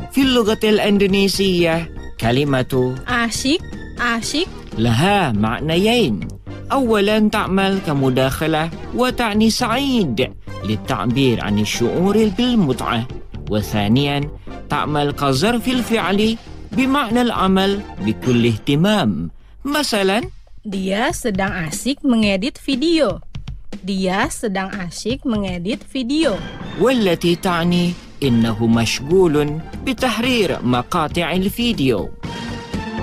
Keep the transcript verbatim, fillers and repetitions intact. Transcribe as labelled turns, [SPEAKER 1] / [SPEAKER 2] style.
[SPEAKER 1] في اللغة الإندونيسية كلمة
[SPEAKER 2] Asyik, asyik.
[SPEAKER 1] لها معنيين. أولا تعمل كمداخلة وتعني سعيد للتعبير عن الشعور بالمتعة، وثانيا تعمل كظرف الفعل بمعنى العمل بكل اهتمام. مثلا
[SPEAKER 2] Dia sedang asyik mengedit video. Dia sedang asyik mengedit video.
[SPEAKER 1] والتي تعني إنه مشغول بتحرير مقاطع الفيديو.